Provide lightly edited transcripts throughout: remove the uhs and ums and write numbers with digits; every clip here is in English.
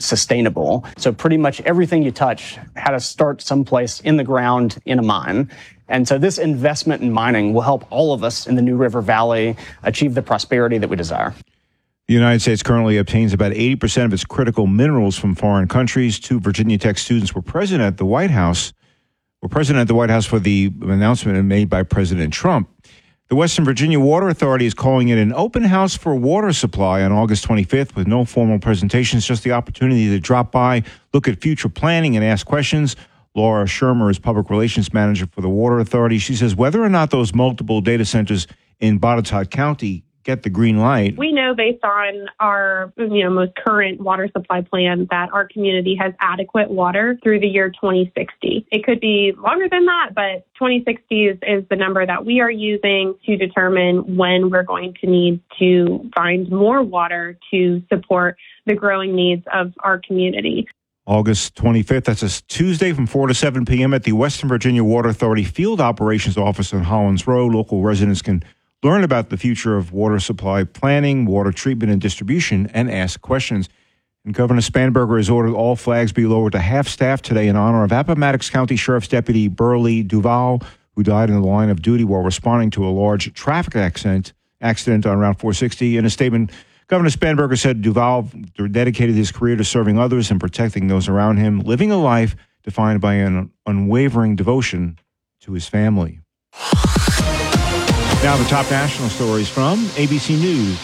sustainable. So pretty much everything you touch had to start someplace in the ground in a mine. And so this investment in mining will help all of us in the New River Valley achieve the prosperity that we desire. The United States currently obtains about 80% of its critical minerals from foreign countries. 2 Virginia Tech students were present at the White House for the announcement made by President Trump. The Western Virginia Water Authority is calling it an open house for water supply on August 25th with no formal presentations, just the opportunity to drop by, look at future planning, and ask questions. Laura Shermer is Public Relations Manager for the Water Authority. She says whether or not those multiple data centers in Botetourt County get the green light. We know based on our most current water supply plan that our community has adequate water through the year 2060. It could be longer than that, but 2060 is the number that we are using to determine when we're going to need to find more water to support the growing needs of our community. August 25th, that's a Tuesday from 4 to 7 p.m. at the Western Virginia Water Authority Field Operations Office on Hollins Road. Local residents can learn about the future of water supply planning, water treatment and distribution, and ask questions. And Governor Spanberger has ordered all flags be lowered to half-staff today in honor of Appomattox County Sheriff's Deputy Burley Duval, who died in the line of duty while responding to a large traffic accident on Route 460. In a statement, Governor Spanberger said Duval dedicated his career to serving others and protecting those around him, living a life defined by an unwavering devotion to his family. Now the top national stories from ABC News.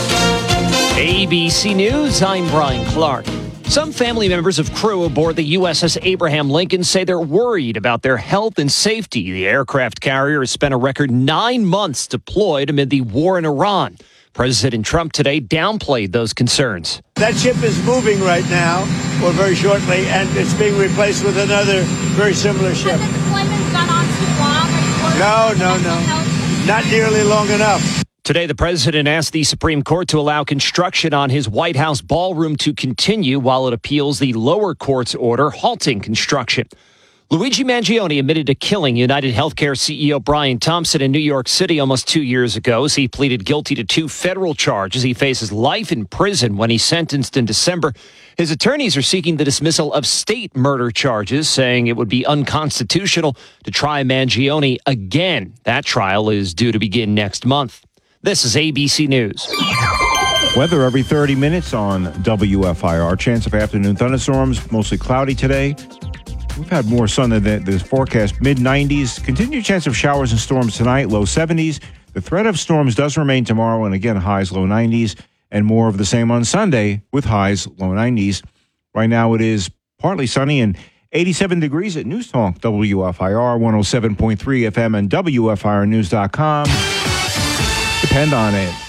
ABC News, I'm Brian Clark. Some family members of crew aboard the USS Abraham Lincoln say they're worried about their health and safety. The aircraft carrier has spent a record 9 months deployed amid the war in Iran. President Trump today downplayed those concerns. That ship is moving right now, or very shortly, and it's being replaced with another very similar ship. Has the deployment gone on too long? No. Not nearly long enough. Today, the president asked the Supreme Court to allow construction on his White House ballroom to continue while it appeals the lower court's order halting construction. Luigi Mangione admitted to killing United Healthcare CEO Brian Thompson in New York City almost 2 years ago as he pleaded guilty to 2 federal charges. He faces life in prison when he's sentenced in December. His attorneys are seeking the dismissal of state murder charges, saying it would be unconstitutional to try Mangione again. That trial is due to begin next month. This is ABC News. Weather every 30 minutes on WFIR. Chance of afternoon thunderstorms, mostly cloudy today. We've had more sun than the forecast, mid-90s. Continued chance of showers and storms tonight, low 70s. The threat of storms does remain tomorrow, and again, highs, low 90s. And more of the same on Sunday with highs, low 90s. Right now it is partly sunny and 87 degrees at News Talk, WFIR 107.3 FM and WFIRnews.com. Depend on it.